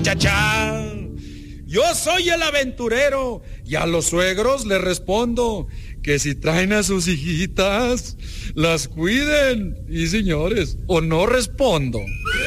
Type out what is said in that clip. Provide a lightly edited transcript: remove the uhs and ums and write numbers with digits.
cha, cha. Yo soy el aventurero y a los suegros les respondo que si traen a sus hijitas, las cuiden. Y señores, o no respondo.